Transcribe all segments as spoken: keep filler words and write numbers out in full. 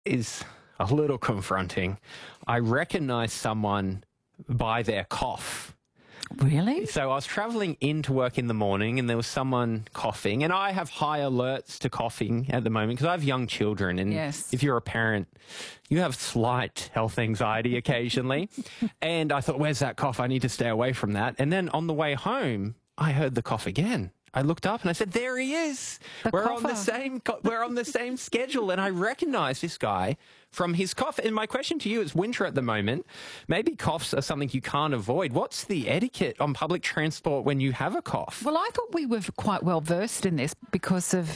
is a little confronting. I recognise someone by their cough. Really? So I was travelling into work in the morning and there was someone coughing, and I have high alerts to coughing at the moment because I have young children, and yes. if you're a parent, you have slight health anxiety occasionally. And I thought, where's that cough? I need to stay away from that. And then on the way home, I heard the cough again. I looked up and I said, there he is. The we're cougher. on the same we're on the same schedule, and I recognise this guy from his cough. And my question to you is, winter at the moment, maybe coughs are something you can't avoid. What's the etiquette on public transport when you have a cough? Well, I thought we were quite well versed in this because of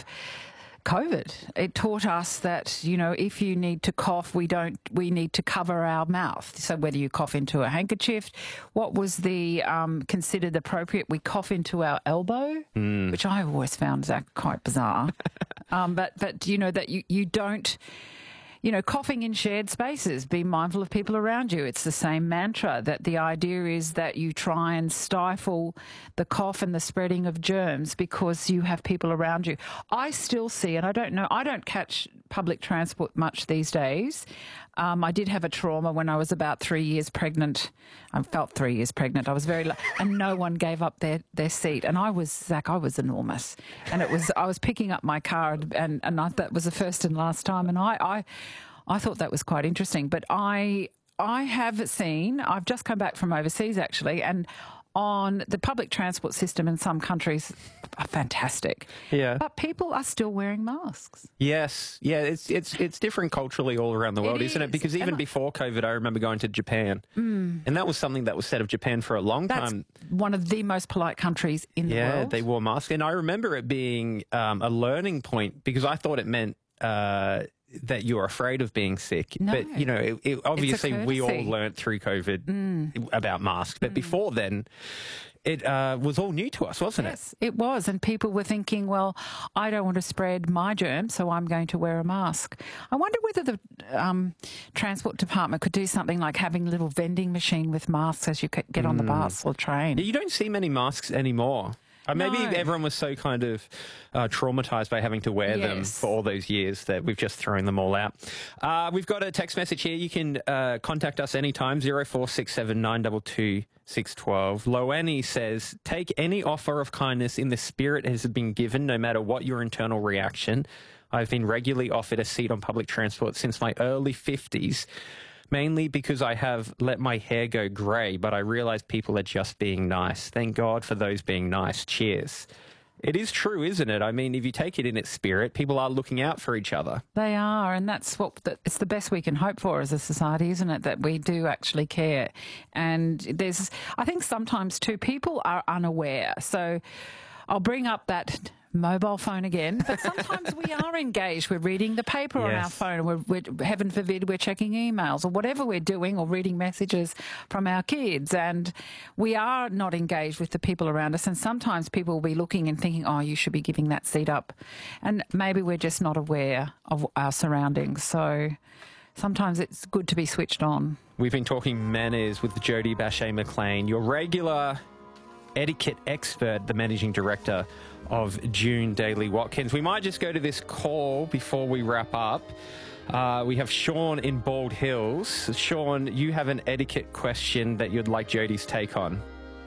COVID. It taught us that, you know, if you need to cough, we don't, we need to cover our mouth. So whether you cough into a handkerchief, what was the um, considered appropriate? We cough into our elbow, mm. which I always found that quite bizarre. um, but, but, you know, that you, you don't, you know, coughing in shared spaces, be mindful of people around you. It's the same mantra, that the idea is that you try and stifle the cough and the spreading of germs because you have people around you. I still see, and I don't know, I don't catch public transport much these days. Um, I did have a trauma when I was about three years pregnant. I felt three years pregnant. I was very, and no one gave up their, their seat. And I was, Zach, I was enormous. And it was, I was picking up my car, and, and, and I, that was the first and last time. And I, I, I thought that was quite interesting. But I, I have seen, I've just come back from overseas actually, and on the public transport system in some countries are fantastic. Yeah. But people are still wearing masks. Yes. Yeah, it's it's it's different culturally all around the world, It isn't it? is. Because even And I- before COVID, I remember going to Japan. Mm. And that was something that was said of Japan for a long That's time. one of the most polite countries in the Yeah, world. they wore masks. And I remember it being um, a learning point because I thought it meant uh, that you're afraid of being sick. No. But, you know, it, it, obviously we all courtesy. learnt through COVID Mm. about masks. But before then, it uh, was all new to us, wasn't Yes, it was. And people were thinking, well, I don't want to spread my germs, so I'm going to wear a mask. I wonder whether the um, Transport Department could do something like having a little vending machine with masks as you c- get on the bus or train. it? You don't see many masks anymore. Uh, maybe No. everyone was so kind of uh, traumatised by having to wear them Yes. for all those years that we've just thrown them all out. Uh, we've got a text message here. You can uh, contact us anytime, zero four six seven nine two two six one two. Loani says, take any offer of kindness in the spirit it has been given, no matter what your internal reaction. I've been regularly offered a seat on public transport since my early fifties. Mainly because I have let my hair go grey, but I realise people are just being nice. Thank God for those being nice. Cheers. It is true, isn't it? I mean, if you take it in its spirit, people are looking out for each other. They are, and that's what the, it's the best we can hope for as a society, isn't it? That we do actually care. And there's, I think sometimes too, people are unaware. So I'll bring up that mobile phone again, but sometimes we are engaged. We're reading the paper on our Yes. phone. We're, we're, heaven forbid, we're checking emails or whatever we're doing, or reading messages from our kids, and we are not engaged with the people around us. And sometimes people will be looking and thinking, oh, you should be giving that seat up. And maybe we're just not aware of our surroundings. So sometimes it's good to be switched on. We've been talking manners with Jody Bache McLean, your regular etiquette expert, the managing director of June Daily Watkins. We might just go to this call before we wrap up. Uh, we have Sean in Bald Hills. Sean, you have an etiquette question that you'd like Jody's take on.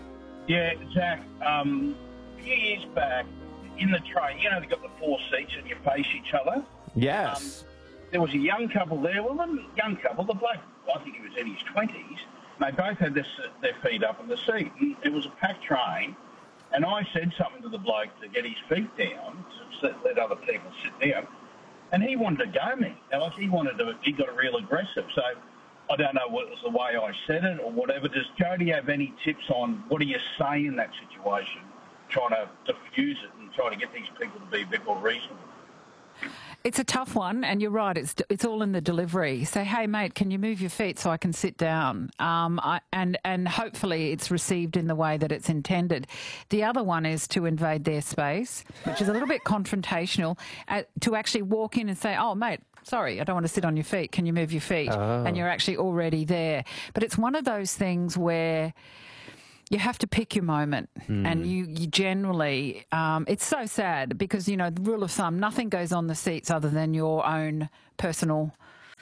Yeah, Zach, um, a few years back, in the train, you know, they've got the four seats and you face each other. Yes. Um, there was a young couple there. Well, a young couple, the bloke, I think he was in his twenties. They both had their, their feet up in the seat. And it was a packed train. And I said something to the bloke to get his feet down, to let, let other people sit down. And he wanted to go me. Now, like, he wanted to, he got real aggressive. So I don't know what was the way I said it or whatever. Does Jody have any tips on what do you say in that situation, trying to diffuse it and try to get these people to be a bit more reasonable? It's a tough one, and you're right. It's it's all in the delivery. Say, hey, mate, can you move your feet so I can sit down? Um, I, and and hopefully it's received in the way that it's intended. The other one is to invade their space, which is a little bit confrontational. Uh, to actually walk in and say, oh, mate, sorry, I don't want to sit on your feet. Can you move your feet? Oh. And you're actually already there. But it's one of those things where you have to pick your moment, Mm. and you, you generally, um, it's so sad because, you know, the rule of thumb, nothing goes on the seats other than your own personal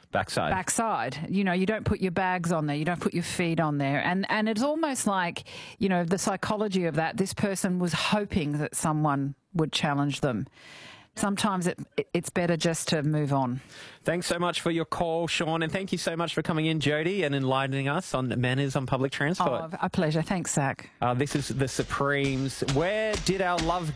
backside. backside. You know, you don't put your bags on there, you don't put your feet on there. And and it's almost like, you know, the psychology of that, this person was hoping that someone would challenge them. Sometimes it, it it's better just to move on. Thanks so much for your call, Sean, and thank you so much for coming in, Jody, and enlightening us on manners on public transport. Oh, a pleasure. Thanks, Zach. Uh, this is the Supremes. Where did our love